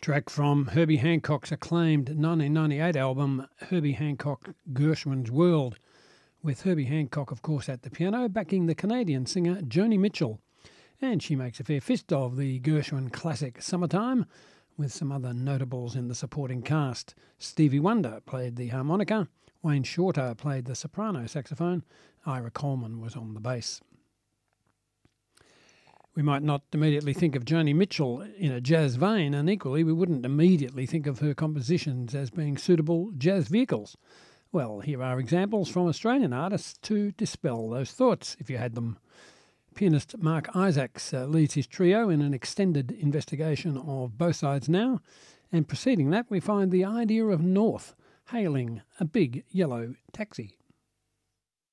Track from Herbie Hancock's acclaimed 1998 album Herbie Hancock Gershwin's World, with Herbie Hancock, of course, at the piano, backing the Canadian singer Joni Mitchell. And she makes a fair fist of the Gershwin classic Summertime, with some other notables in the supporting cast. Stevie Wonder played the harmonica, Wayne Shorter played the soprano saxophone, Ira Coleman was on the bass. We might not immediately think of Joni Mitchell in a jazz vein, and equally we wouldn't immediately think of her compositions as being suitable jazz vehicles. Well, here are examples from Australian artists to dispel those thoughts, if you had them. Pianist Mark Isaacs leads his trio in an extended investigation of Both Sides Now, and preceding that we find the idea of North hailing a big yellow taxi.